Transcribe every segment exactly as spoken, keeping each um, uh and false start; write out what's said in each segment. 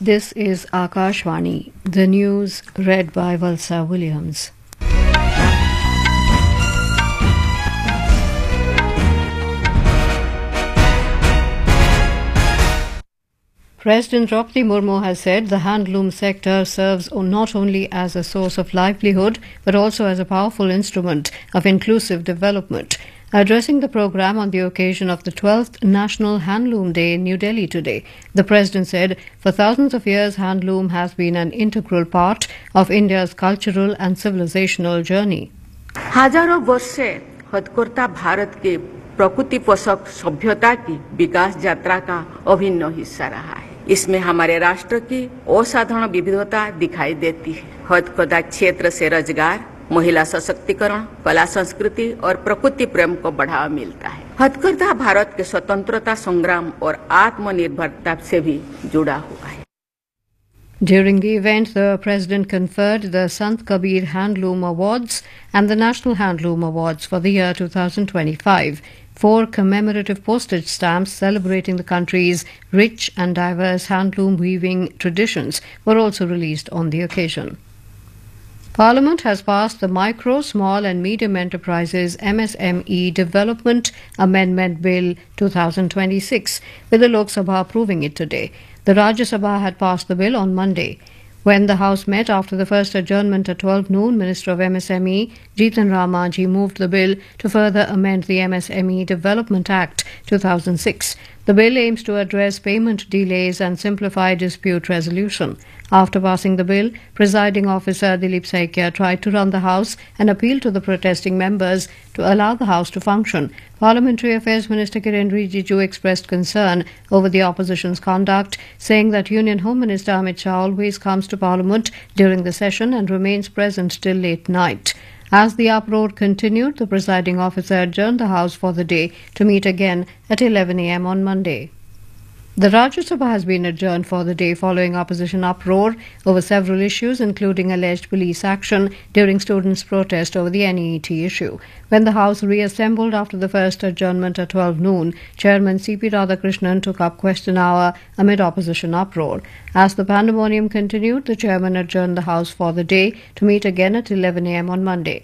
This is Akashvani, the news read by Valsa Williams. President Draupadi Murmu has said the handloom sector serves not only as a source of livelihood but also as a powerful instrument of inclusive development. Addressing the program on the occasion of the twelfth National Handloom Day in New Delhi today, the President said, for thousands of years, handloom has been an integral part of India's cultural and civilizational journey. हजारों वर्ष से हथकरघा भारत के प्रकृति पोषक सभ्यता की विकास यात्रा का अभिन्न हिस्सा रहा है। इसमें हमारे राष्ट्र की असाधारण विविधता दिखाई देती है। हथकरघा क्षेत्र से रोजगार, महिला सशक्तिकरण, कला संस्कृति और प्रकृति प्रेम को बढ़ावा मिलता है। हथकरघा भारत के स्वतंत्रता संग्राम और आत्मनिर्भरता से भी जुड़ा हुआ है। During the event, the President conferred the Sant Kabir Handloom Awards and the National Handloom Awards for the year two thousand twenty-five. Four commemorative postage stamps celebrating the country's rich and diverse handloom weaving traditions were also released on the occasion. Parliament has passed the Micro, Small and Medium Enterprises M S M E Development Amendment Bill two thousand twenty-six, with the Lok Sabha approving it today. The Rajya Sabha had passed the bill on Monday. When the House met after the first adjournment at twelve noon, Minister of M S M E Jitan Ram Manjhi moved the bill to further amend the M S M E Development Act two thousand six. The bill aims to address payment delays and simplify dispute resolution. After passing the bill, Presiding Officer Dilip Saikia tried to run the House and appeal to the protesting members to allow the House to function. Parliamentary Affairs Minister Kiren Rijiju expressed concern over the opposition's conduct, saying that Union Home Minister Amit Shah always comes to Parliament during the session and remains present till late night. As the uproar continued, the presiding officer adjourned the House for the day to meet again at eleven a m on Monday. The Rajya Sabha has been adjourned for the day following opposition uproar over several issues, including alleged police action during students' protest over the N E E T issue. When the House reassembled after the first adjournment at twelve noon, Chairman C P Radhakrishnan took up question hour amid opposition uproar. As the pandemonium continued, the Chairman adjourned the House for the day to meet again at eleven a m on Monday.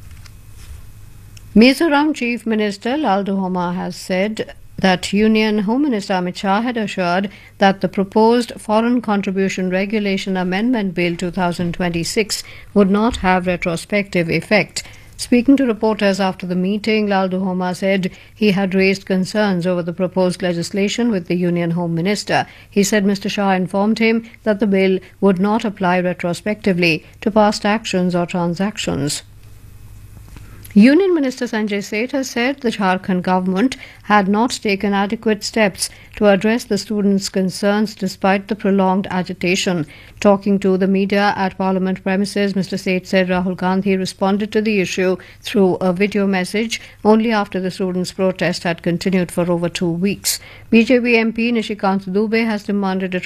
Mizoram Chief Minister Laldu Homa has said that Union Home Minister Amit Shah had assured that the proposed Foreign Contribution Regulation Amendment Bill two thousand twenty-six would not have retrospective effect. Speaking to reporters after the meeting, Laldu Homa said he had raised concerns over the proposed legislation with the Union Home Minister. He said Mister Shah informed him that the bill would not apply retrospectively to past actions or transactions. Union Minister Sanjay Seth has said the Jharkhand government had not taken adequate steps to address the students' concerns despite the prolonged agitation. Talking to the media at Parliament premises, Mister Seth said Rahul Gandhi responded to the issue through a video message only after the students' protest had continued for over two weeks. B J P M P Nishikant Dubey has demanded a